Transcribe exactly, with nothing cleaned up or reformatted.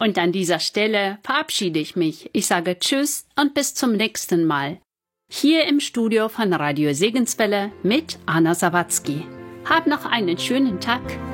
Und an dieser Stelle verabschiede ich mich. Ich sage Tschüss und bis zum nächsten Mal. Hier im Studio von Radio Segenswelle mit Anna Sawatzki. Hab noch einen schönen Tag.